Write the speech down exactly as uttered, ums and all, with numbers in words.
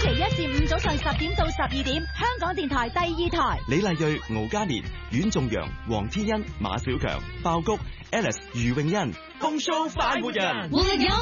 期一至五早上十點到十二點，香港電台第二台。 李麗蕊、敖嘉年、阮仲陽、黃天恩、馬小強、爆谷、Alice、余詠欣，風騷快活人， 活力有